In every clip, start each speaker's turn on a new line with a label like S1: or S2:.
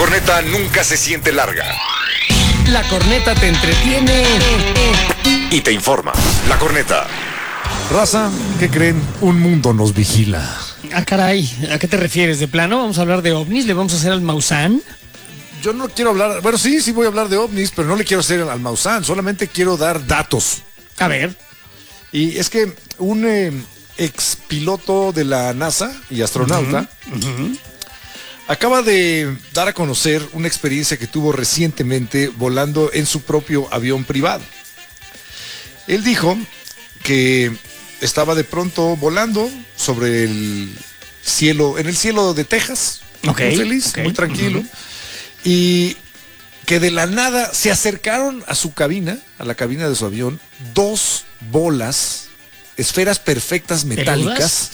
S1: corneta nunca se siente larga.
S2: La corneta te entretiene
S1: Y te informa. La corneta.
S3: Raza, ¿qué creen? Un mundo nos vigila.
S2: Ah, caray, ¿a qué te refieres? ¿De plano? ¿Vamos a hablar de ovnis? ¿Le vamos a hacer al Maussan?
S3: Yo no quiero hablar, bueno, sí voy a hablar de ovnis, pero no le quiero hacer al Maussan, solamente quiero dar datos.
S2: A ver.
S3: Y es que un ex piloto de la NASA y astronauta acaba de dar a conocer una experiencia que tuvo recientemente volando en su propio avión privado. Él dijo que estaba de pronto volando sobre el cielo, en el cielo de Texas, muy feliz, muy tranquilo, y que de la nada se acercaron a su cabina, a la cabina de su avión, dos bolas, esferas perfectas metálicas.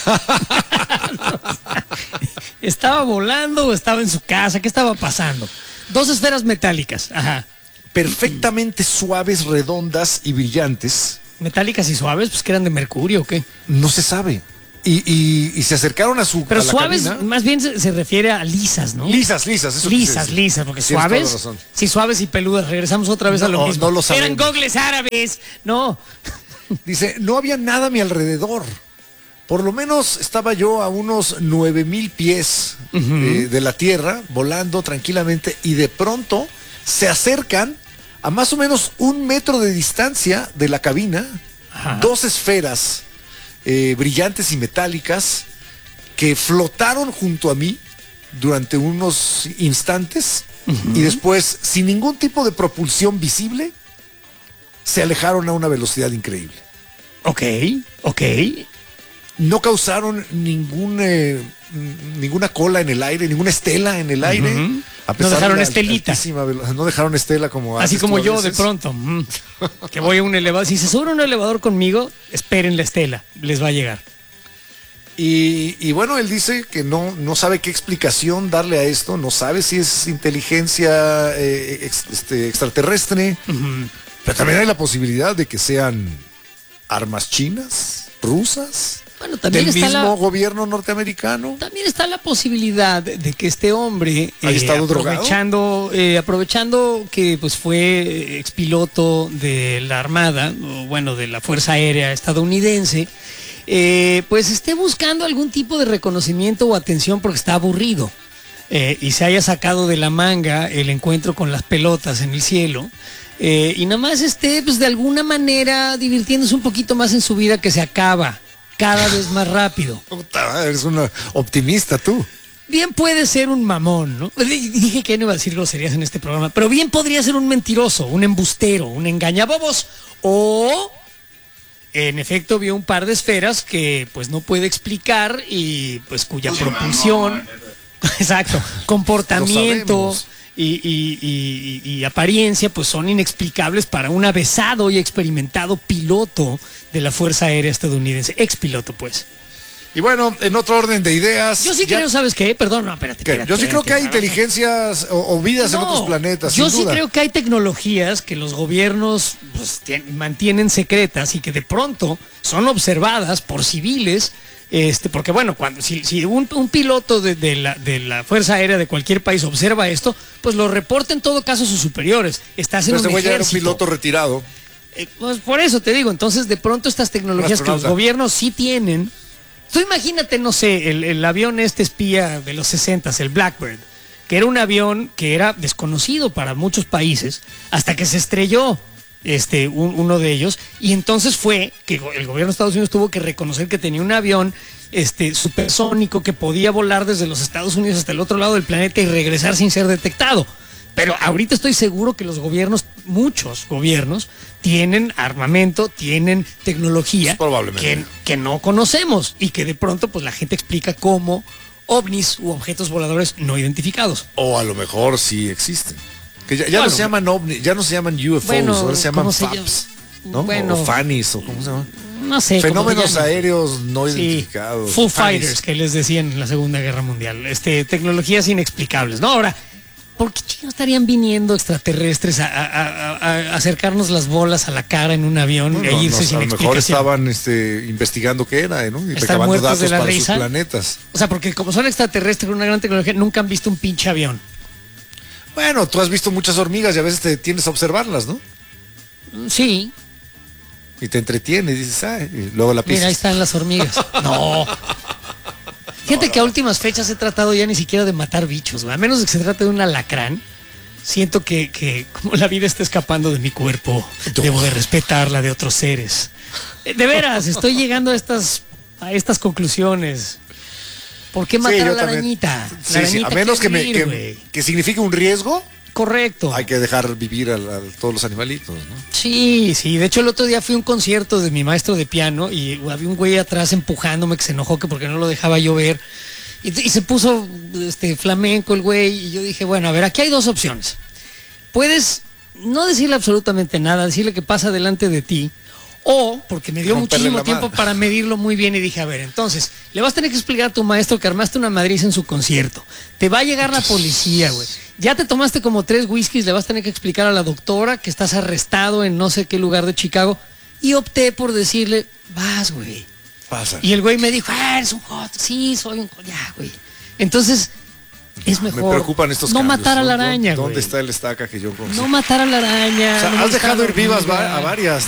S2: ¿Estaba volando o estaba en su casa? ¿Qué estaba pasando? Dos esferas metálicas, ajá.
S3: Perfectamente suaves, redondas y brillantes.
S2: ¿Metálicas y suaves? Pues que eran de mercurio o qué.
S3: No se sabe. Y se acercaron a su
S2: Pero
S3: a la
S2: suaves,
S3: cabina.
S2: más bien se refiere a lisas, ¿no?
S3: Lisas, eso
S2: Lisas, porque
S3: Tienes toda la
S2: suaves.
S3: razón.
S2: Sí, suaves y peludas. Regresamos otra vez a lo mismo.
S3: No lo sabemos.
S2: Eran gogles árabes. No.
S3: Dice, no había nada a mi alrededor. Por lo menos estaba yo a unos 9,000 pies de la tierra, volando tranquilamente, y de pronto se acercan a más o menos 1 metro de distancia de la cabina, dos esferas brillantes y metálicas que flotaron junto a mí durante unos instantes y después, sin ningún tipo de propulsión visible, se alejaron a una velocidad increíble.
S2: Ok.
S3: No causaron ninguna cola en el aire, ninguna estela en el aire. A pesar
S2: No dejaron
S3: de la
S2: estelita.
S3: No dejaron estela como
S2: Así
S3: haces
S2: como
S3: tú a
S2: yo
S3: veces.
S2: de pronto. Que voy a un elevador. Si se sube a un elevador conmigo, esperen la estela. Les va a llegar.
S3: Y bueno, él dice que no sabe qué explicación darle a esto. No sabe si es inteligencia extraterrestre. Pero también hay la posibilidad de que sean armas chinas, rusas.
S2: Bueno, también
S3: del
S2: está
S3: mismo gobierno norteamericano.
S2: También está la posibilidad de que este hombre,
S3: ¿haya estado
S2: aprovechando que pues fue expiloto de la Armada, o bueno, de la Fuerza Aérea estadounidense, pues esté buscando algún tipo de reconocimiento o atención porque está aburrido, y se haya sacado de la manga el encuentro con las pelotas en el cielo. Y nada más esté pues de alguna manera divirtiéndose un poquito más en su vida que se acaba cada vez más rápido.
S3: Puta, eres una optimista tú.
S2: Bien puede ser un mamón, ¿no? Dije que no iba a decir groserías en este programa, pero bien podría ser un mentiroso, un embustero, un engañabobos, o en efecto vio un par de esferas que pues no puede explicar y pues cuya propulsión, exacto, comportamiento y apariencia pues son inexplicables para un avesado y experimentado piloto de la Fuerza Aérea estadounidense, expiloto pues.
S3: Y bueno, en otro orden de ideas.
S2: Yo sí creo, ¿sabes qué? Perdón, no, espérate.
S3: Yo sí creo que hay inteligencias o vidas en otros planetas.
S2: Yo
S3: sin
S2: sí
S3: duda.
S2: creo que hay tecnologías que los gobiernos pues, mantienen secretas y que de pronto son observadas por civiles. Porque bueno, si un piloto de la Fuerza Aérea de cualquier país observa esto, pues lo reporta en todo caso a sus superiores. Estás en un ejército.
S3: Era un piloto retirado.
S2: Pues por eso te digo, entonces de pronto estas tecnologías que los gobiernos sí tienen. Tú imagínate, no sé, el avión espía de los 60s, el Blackbird, que era un avión que era desconocido para muchos países hasta que se estrelló uno de ellos, y entonces fue que el gobierno de Estados Unidos tuvo que reconocer que tenía un avión supersónico que podía volar desde los Estados Unidos hasta el otro lado del planeta y regresar sin ser detectado. Pero ahorita estoy seguro que los gobiernos, muchos gobiernos, tienen armamento, tienen tecnología que no conocemos y que de pronto pues la gente explica como ovnis u objetos voladores no identificados.
S3: O a lo mejor sí existen. Que ya no se llaman ovnis, ya no se llaman UFOs, ahora se llaman FAPs, ¿no?
S2: Bueno,
S3: o FANIs, o ¿cómo se llama?
S2: No sé.
S3: Fenómenos aéreos no identificados.
S2: Foo Fighters, que les decían en la Segunda Guerra Mundial. Tecnologías inexplicables. No, ahora, ¿por qué chicos estarían viniendo extraterrestres a acercarnos las bolas a la cara en un avión e irse sin explicación?
S3: A lo mejor estaban investigando qué era, ¿no? Y recabando datos para sus planetas.
S2: O sea, porque como son extraterrestres con una gran tecnología, nunca han visto un pinche avión.
S3: Bueno, tú has visto muchas hormigas y a veces te tienes a observarlas, ¿no?
S2: Sí.
S3: Y te entretiene y dices, ay, y luego la pisas.
S2: Mira, ahí están las hormigas. No. Fíjate que a últimas fechas he tratado ya ni siquiera de matar bichos, güey. A menos de que se trate de un alacrán. Siento que como la vida está escapando de mi cuerpo, debo de respetar la de otros seres. De veras, estoy llegando a estas conclusiones. ¿Por qué matar a la arañita?
S3: Sí, sí, a menos que signifique un riesgo.
S2: Correcto.
S3: Hay que dejar vivir a todos los animalitos, ¿no?
S2: Sí, sí. De hecho, el otro día fui a un concierto de mi maestro de piano y había un güey atrás empujándome que se enojó que porque no lo dejaba yo ver. Y se puso flamenco el güey y yo dije, bueno, a ver, aquí hay dos opciones. Puedes no decirle absolutamente nada, decirle que pasa delante de ti, o, porque me dio muchísimo tiempo para medirlo muy bien y dije, a ver, entonces, le vas a tener que explicar a tu maestro que armaste una madriza en su concierto. Te va a llegar la policía, güey. Ya te tomaste como 3 whiskies, le vas a tener que explicar a la doctora que estás arrestado en no sé qué lugar de Chicago. Y opté por decirle, vas, güey.
S3: Pasa.
S2: Y el güey me dijo, eres un joto. Sí, soy un joto. Ya, güey. Entonces, es mejor
S3: me preocupan estos
S2: no
S3: cambios,
S2: matar a la araña, güey.
S3: ¿Dónde está el estaca que yo conozco?
S2: No matar a la araña.
S3: O sea,
S2: no
S3: has dejado ir vivas
S2: a
S3: a varias.